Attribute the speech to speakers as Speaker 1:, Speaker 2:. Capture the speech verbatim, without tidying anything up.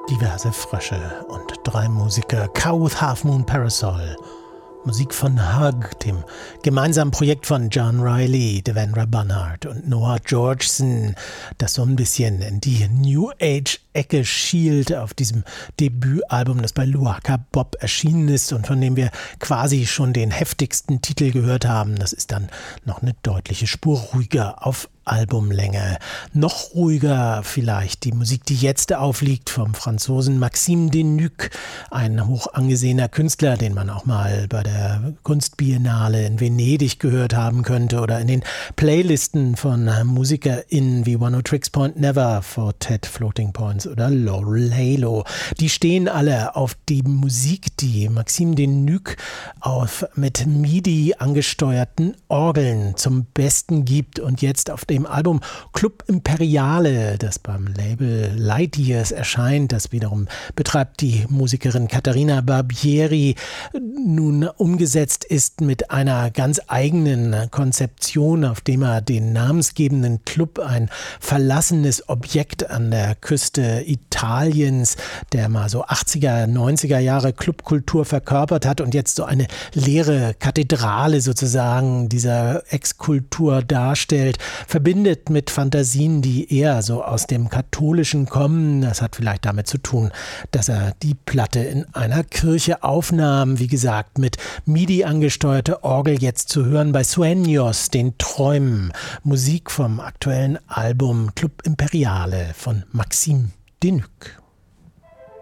Speaker 1: diverse Frösche und drei Musiker, Cow with Half Moon Parasol. Musik von Hug, dem gemeinsamen Projekt von John Riley, Devendra Banhart und Noah Georgeson, das so ein bisschen in die New Age-Ecke schielt auf diesem Debütalbum, das bei Luaka Bob erschienen ist und von dem wir quasi schon den heftigsten Titel gehört haben. Das ist dann noch eine deutliche Spur ruhiger auf Albumlänge. Noch ruhiger vielleicht die Musik, die jetzt aufliegt, vom Franzosen Maxime Denuc, ein hoch angesehener Künstler, den man auch mal bei der Kunstbiennale in Venedig gehört haben könnte oder in den Playlisten von MusikerInnen wie One Oh Tricks Point Never, Fortet, Floating Points oder Laurel Halo. Die stehen alle auf die Musik, die Maxime Denuc auf mit MIDI angesteuerten Orgeln zum Besten gibt und jetzt auf dem Album Club Imperiale, das beim Label Light Years erscheint, das wiederum betreibt die Musikerin Caterina Barbieri, nun umgesetzt ist mit einer ganz eigenen Konzeption, auf dem er den namensgebenden Club, ein verlassenes Objekt an der Küste Italiens, der mal so achtziger, neunziger Jahre Clubkultur verkörpert hat und jetzt so eine leere Kathedrale sozusagen dieser Ex-Kultur darstellt, verbindet mit Fantasien, die eher so aus dem Katholischen kommen. Das hat vielleicht damit zu tun, dass er die Platte in einer Kirche aufnahm. Wie gesagt, mit MIDI angesteuerte Orgel jetzt zu hören bei Sueños, den Träumen. Musik vom aktuellen Album Club Imperiale von Maxime Denuc.